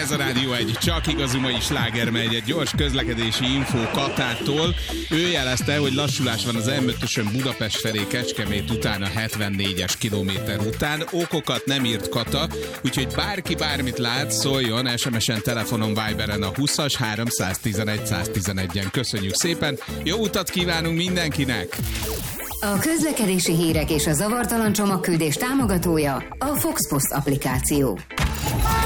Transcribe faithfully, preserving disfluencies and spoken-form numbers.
Ez a Rádió egy csak igazi mai sláger, megy egy gyors közlekedési infó Katától. Ő jelezte, hogy lassulás van az em ötösön Budapest felé Kecskemét után a hetvennégyes kilométer után. Okokat nem írt Kata, úgyhogy bárki bármit lát, szóljon es em es-en, telefonon, Viberen a húszas háromszáztizenegy száztizenegyen. Köszönjük szépen, jó utat kívánunk mindenkinek! A közlekedési hírek és a zavartalan csomagküldés támogatója a Foxpost applikáció.